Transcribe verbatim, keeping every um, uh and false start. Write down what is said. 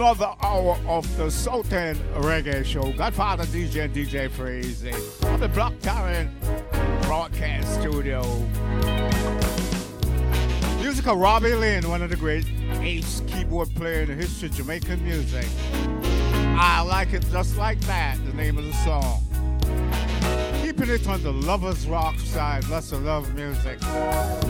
Another hour of the Sultan Reggae Show. Godfather D J and D J Freeze from the Block Talent Broadcast Studio. Musical Robbie Lynn, one of the great ace keyboard players in the history of Jamaican music. I Like It Just Like That, the name of the song. Keeping it on the Lovers Rock side, lots of love music.